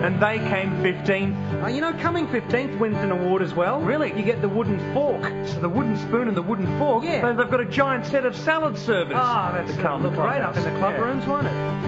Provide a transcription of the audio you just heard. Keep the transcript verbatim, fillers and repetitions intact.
and they came fifteenth. Uh, you know, coming fifteenth wins an award as well. Really? You get the wooden fork. So the wooden spoon and the wooden fork. Yeah. They- They've got a giant set of salad servers. Ah, that's to uh, come look great up in clubhouse. the club Yeah. rooms, won't it?